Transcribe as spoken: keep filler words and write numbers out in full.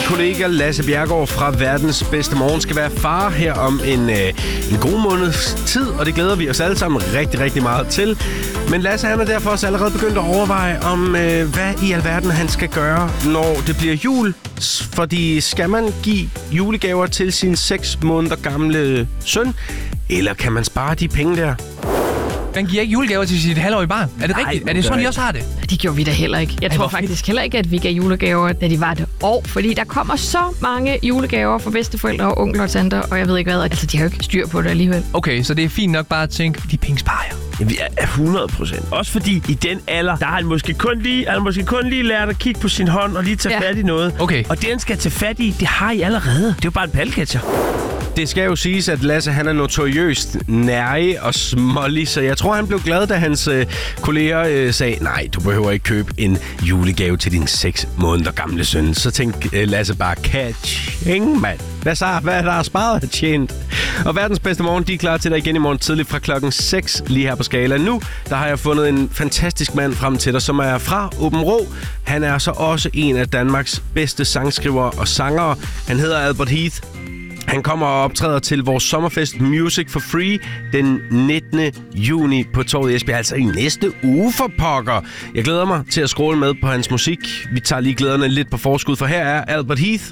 kollega Lasse Bjerregaard fra Verdens Bedste Morgen skal være far her om en, øh, en god måneds tid, og det glæder vi os alle sammen rigtig, rigtig meget til. Men Lasse han er derfor også allerede begyndt at overveje om, øh, hvad i alverden han skal gøre, når det bliver jul. Fordi skal man give julegaver til sin seks måneder gamle søn, eller kan man spare de penge der? Man giver ikke julegaver til sit halvårige barn. Er det Nej, rigtigt? Er det sådan, I også har det? Det gjorde vi da heller ikke. Jeg Ej, tror hvor faktisk heller ikke, at vi gav julegaver, da de var et år. Fordi der kommer så mange julegaver fra bedsteforældre og onkler og tanter, og jeg ved ikke hvad. Altså, de har jo ikke styr på det alligevel. Okay, så det er fint nok bare at tænke, de penge sparer jeg. Ja, vi er hundrede procent. Også fordi i den alder, der har han måske kun lige, han måske kun lige lært at kigge på sin hånd og lige tage Ja. fat i noget. Okay. Og det, han skal tage fat i, det har I allerede. Det er jo bare en palketcher. Det skal jo siges, at Lasse han er notoriøst nærig og smålig, så jeg tror, han blev glad, da hans øh, kolleger øh, sagde, nej, du behøver ikke købe en julegave til din seks måneder gamle søn. Så tænkte øh, Lasse bare, catching, mand. Hvad så? Hvad er der sparet og tjent? Og Verdens Bedste Morgen, de er klar til dig igen i morgen tidligt fra klokken seks lige her på Skala. Nu, der har jeg fundet en fantastisk mand frem til dig, som er fra Åben Rå. Han er så også en af Danmarks bedste sangskrivere og sangere. Han hedder Albert Heath. Han kommer og optræder til vores sommerfest Music for Free den nittende juni på Torvet i Esbjerg, altså i næste uge for pokker. Jeg glæder mig til at scrolle med på hans musik. Vi tager lige glæderne lidt på forskud, for her er Albert Heath.